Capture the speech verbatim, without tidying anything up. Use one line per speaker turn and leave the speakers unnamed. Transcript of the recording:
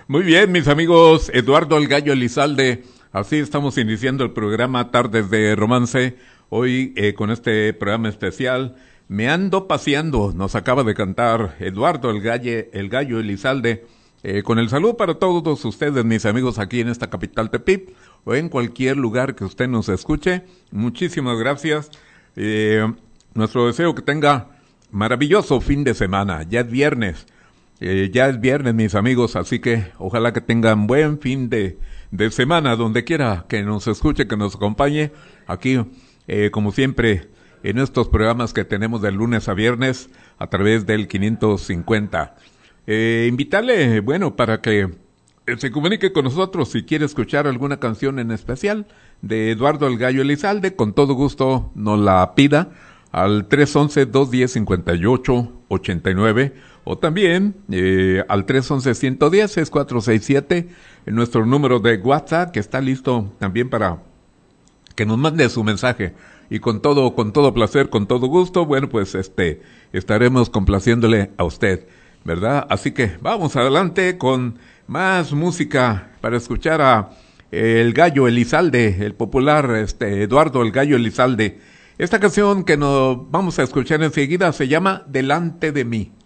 Muy bien, mis amigos, Eduardo el Gallo Elizalde. Así estamos iniciando el programa Tardes de Romance. Hoy eh, con este programa especial, Me ando paseando, nos acaba de cantar Eduardo el, Galle, el Gallo Elizalde. Eh, con el saludo para todos ustedes, mis amigos, aquí en esta capital Tepip o en cualquier lugar que usted nos escuche. Muchísimas gracias. Eh, nuestro deseo que tenga maravilloso fin de semana. Ya es viernes. Eh, ya es viernes, mis amigos, así que ojalá que tengan buen fin de, de semana, donde quiera que nos escuche, que nos acompañe, aquí, eh, como siempre, en estos programas que tenemos de lunes a viernes, a través del quinientos cincuenta. Eh, invitarle, bueno, para que se comunique con nosotros, si quiere escuchar alguna canción en especial, de Eduardo el Gallo Elizalde, con todo gusto nos la pida, al tres once, dos diez, cincuenta y ocho, ochenta y nueve, o también eh, al tres once, ciento diez, seis cuatro seis siete, en nuestro número de WhatsApp, que está listo también para que nos mande su mensaje. Y con todo, con todo placer, con todo gusto, bueno, pues este, estaremos complaciéndole a usted, ¿verdad? Así que vamos adelante con más música para escuchar a el Gallo Elizalde, el popular este Eduardo el Gallo Elizalde. Esta canción que nos vamos a escuchar enseguida se llama Delante de mí.